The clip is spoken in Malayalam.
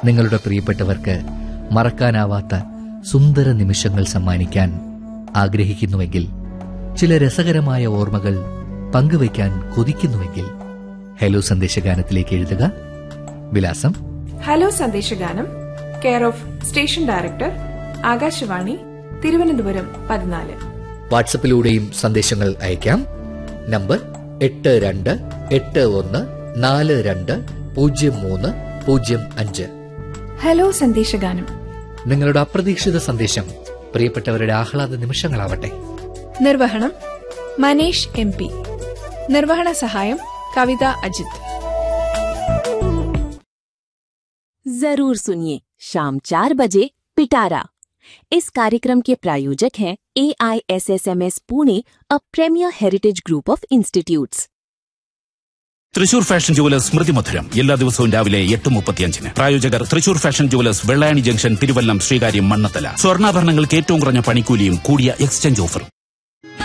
നിങ്ങളുടെ പ്രിയപ്പെട്ടവർക്ക് മറക്കാനാവാത്ത സുന്ദര നിമിഷങ്ങൾ സമ്മാനിക്കാൻ ആഗ്രഹിക്കുന്നുവെങ്കിൽ, ചില രസകരമായ ഓർമ്മകൾ പങ്കുവയ്ക്കാൻ കൊതിക്കുന്നുവെങ്കിൽ ഹലോ സന്ദേശഗാനത്തിലേക്ക് എഴുതുക. വിലാസം: hello സന്ദേശഗാനം, care of station director, Akashvani, Thiruvananthapuram 14. വാട്സപ്പിലൂടെയും സന്ദേശങ്ങൾ അയക്കാം. നമ്പർ 8281420305. ഹലോ സന്ദേശഗാനം. നിങ്ങളുടെ അപ്രതീക്ഷിത സന്ദേശം പ്രിയപ്പെട്ടവരുടെ ആഹ്ലാദ നിമിഷങ്ങളാവട്ടെ. നിർവഹണം മനേഷ് MP. നിർവഹണ സഹായം കവിത അജിത്. जरूर सुनिए शाम 4 बजे पिटारा। इस कार्यक्रम के प्रायोजक हैं AISSMS Pune, a premiere heritage group of institutes. Thrissur fashion jewellers സ്മൃതി മധുരം എല്ലാ ദിവസവും രാവിലെ 8:35. പ്രായോജകർ Thrissur fashion jewellers, Vellayani junction, Thiruvallam, Sreekaryam, Mannathala. സ്വർണ്ണാഭരണങ്ങൾക്ക് ഏറ്റവും കുറഞ്ഞ പണിക്കൂലിയും കൂടിയ എക്സ്ചേഞ്ച് ഓഫറും.